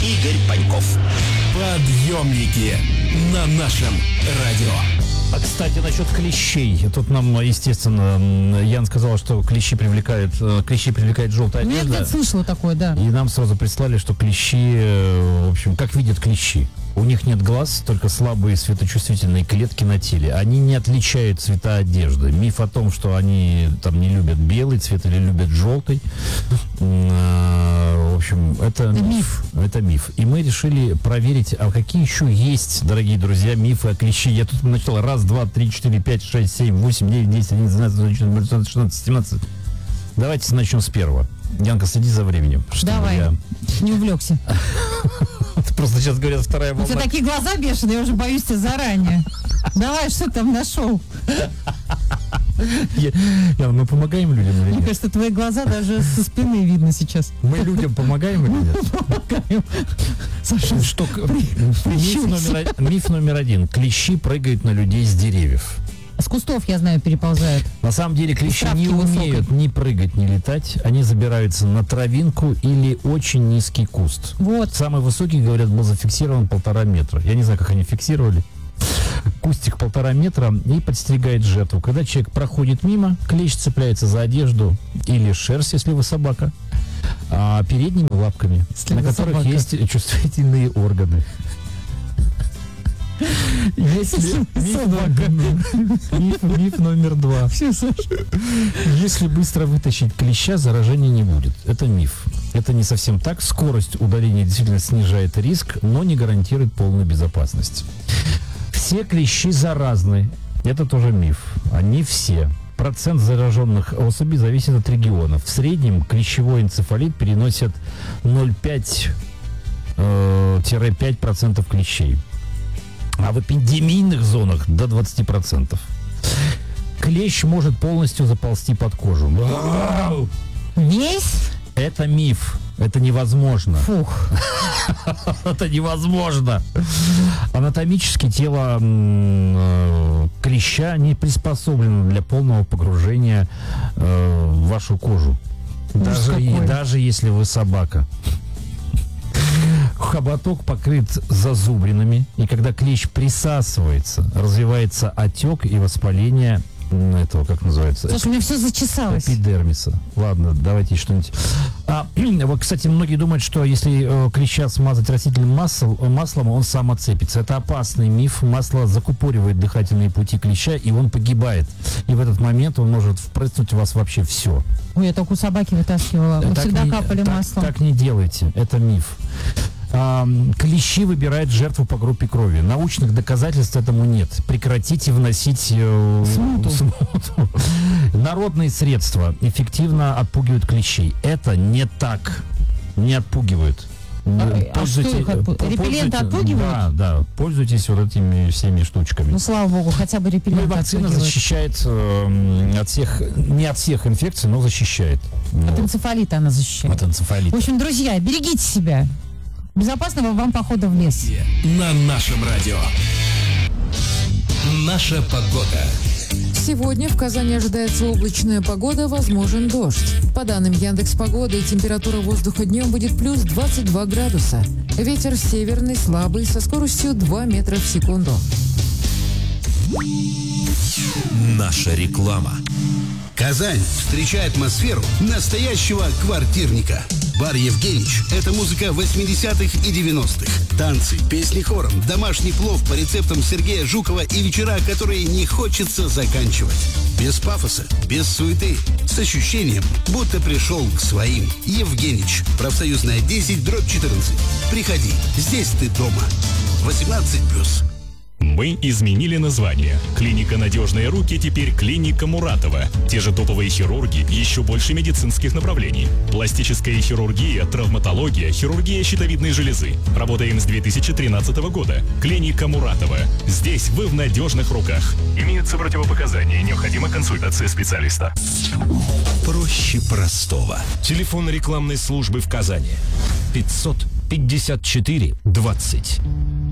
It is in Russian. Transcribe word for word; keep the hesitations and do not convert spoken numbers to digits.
Игорь Паньков. Подъемники на нашем радио. А, кстати, насчет клещей. Тут нам, естественно, Ян сказал, что клещи привлекают, клещи привлекает желтая одежда. Ну, я где-то слышала такое, да. И нам сразу прислали, что клещи, в общем, как видят клещи. У них нет глаз, только слабые светочувствительные клетки на теле. Они не отличают цвета одежды. Миф о том, что они там не любят белый цвет или любят желтый, в общем, это, это миф. Это миф. И мы решили проверить, а какие еще есть, дорогие друзья, мифы о клещи. Я тут начал раз, два, три, четыре, пять, шесть, семь, восемь, девять, десять, одиннадцать, двенадцать, тринадцать, шестнадцать, семнадцать. Давайте начнем с первого. Янка, следи за временем. Давай, я... не увлекся. Просто сейчас говорят, вторая волна. У тебя такие глаза бешеные, я уже боюсь тебя заранее. Давай, что там нашел? Я, мы помогаем людям или нет? Мне кажется, твои глаза даже со спины видно сейчас. Мы людям помогаем или нет? Помогаем. Саша, что? Миф номер, миф номер один. Клещи прыгают на людей с деревьев. С кустов, я знаю, переползают. На самом деле клещи не умеют ни прыгать, ни летать. Они забираются на травинку или очень низкий куст. Вот. Самый высокий, говорят, был зафиксирован полтора метра. Я не знаю, как они фиксировали. Кустик полтора метра и подстерегает жертву. Когда человек проходит мимо, клещ цепляется за одежду или шерсть, если вы собака, а передними лапками, если на которых собака. Есть чувствительные органы. Если миф, миф, миф номер два. Если быстро вытащить клеща, заражения не будет. Это миф. Это не совсем так. Скорость удаления действительно снижает риск, но не гарантирует полную безопасность. Все клещи заразны. Это тоже миф. Они все. Процент зараженных особей зависит от регионов. В среднем клещевой энцефалит переносит ноль целых пять десятых процента клещей. А в эпидемийных зонах до двадцати процентов. Клещ может полностью заползти под кожу. Весь? Это миф. Это невозможно. Фух. Это невозможно. Анатомически тело э, клеща не приспособлено для полного погружения э, в вашу кожу. Даже, и, даже если вы собака. Хоботок покрыт зазубринами, и когда клещ присасывается, развивается отек и воспаление этого, как называется? Слушай, у меня все зачесалось. Эпидермиса. Ладно, давайте что-нибудь. А, вот, кстати, многие думают, что если э, клеща смазать растительным маслом, маслом, он сам отцепится. Это опасный миф. Масло закупоривает дыхательные пути клеща, и он погибает. И в этот момент он может впрыснуть в вас вообще все. Ой, я только у собаки вытаскивала. Мы так всегда не, капали так, маслом. Так не делайте. Это миф. А, клещи выбирают жертву по группе крови. Научных доказательств этому нет. Прекратите вносить э, смуту. смуту. Народные средства эффективно отпугивают клещей. Это не так. Не отпугивают. А, а что их отпу... Репелленты отпугивают? Да, да. Пользуйтесь вот этими всеми штучками. Ну, слава богу, хотя бы репелленты ну, вакцина отпугивают. защищает э, от всех, не от всех инфекций, но защищает. От вот. энцефалита она защищает. От энцефалита. В общем, друзья, берегите себя. Безопасного вам похода в лес. На нашем радио. Наша погода. Сегодня в Казани ожидается облачная погода, возможен дождь. По данным Яндекс.Погоды, температура воздуха днем будет плюс двадцать два градуса. Ветер северный, слабый, со скоростью два метра в секунду. Наша реклама. Казань, встречай атмосферу настоящего квартирника. Бар «Евгенич» — это музыка восьмидесятых и девяностых. Танцы, песни хором, домашний плов по рецептам Сергея Жукова и вечера, которые не хочется заканчивать. Без пафоса, без суеты, с ощущением, будто пришел к своим. «Евгенич», профсоюзная десять, дробь четырнадцать. Приходи, здесь ты дома. восемнадцать плюс. Мы изменили название. Клиника «Надежные руки» теперь клиника Муратова. Те же топовые хирурги, еще больше медицинских направлений. Пластическая хирургия, травматология, хирургия щитовидной железы. Работаем с две тысячи тринадцатого года. Клиника Муратова. Здесь вы в надежных руках. Имеются противопоказания, необходима консультация специалиста. Проще простого. Телефон рекламной службы в Казани. пятьсот пятьдесят четыре двадцать.